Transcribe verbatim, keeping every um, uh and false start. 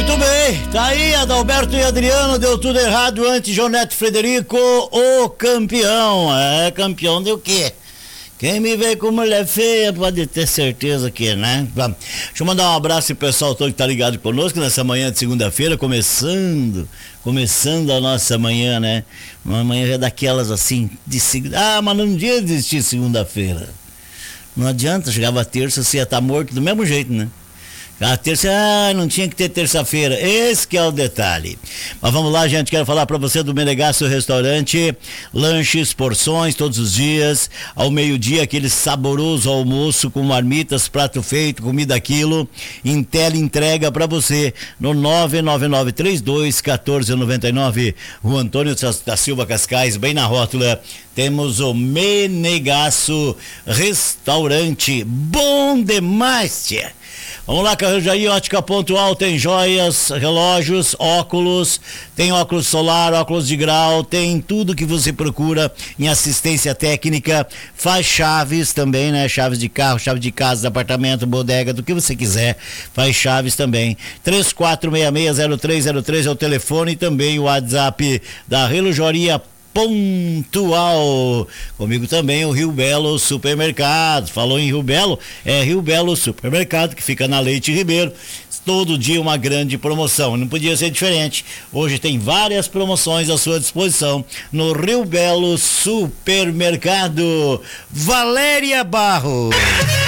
Muito bem, tá aí Adalberto e Adriano, deu tudo errado antes, João Neto Frederico, o campeão. É, campeão de o quê? Quem me vê com mulher feia pode ter certeza que, né? Deixa eu mandar um abraço pro pessoal todo que tá ligado conosco nessa manhã de segunda-feira, começando, começando a nossa manhã, né? Uma manhã é daquelas assim, de segunda. Ah, mas não dia de existir segunda-feira. Não adianta, chegava a terça, você ia estar morto do mesmo jeito, né? A terça, ah, não tinha que ter terça-feira. Esse que é o detalhe. Mas vamos lá, gente, quero falar para você do Menegasso Restaurante, lanches, porções todos os dias, ao meio-dia aquele saboroso almoço com marmitas, prato feito, comida a quilo, em tela entrega para você no nove nove nove três dois um quatro nove nove, Rua Antônio da Silva Cascais, bem na rótula. Temos o Menegasso Restaurante, bom demais, tia. Vamos lá, Carreiro Jair, Ótica Pontual, tem joias, relógios, óculos, tem óculos solar, óculos de grau, tem tudo que você procura em assistência técnica, faz chaves também, né? Chaves de carro, chave de casa, de apartamento, bodega, do que você quiser, faz chaves também. três quatro seis seis zero três zero três é o telefone e também o WhatsApp da Relojoaria Pontual. Comigo também o Rio Belo Supermercado. Falou em Rio Belo? É Rio Belo Supermercado, que fica na Leite Ribeiro. Todo dia uma grande promoção. Não podia ser diferente. Hoje tem várias promoções à sua disposição no Rio Belo Supermercado. Valéria Barros.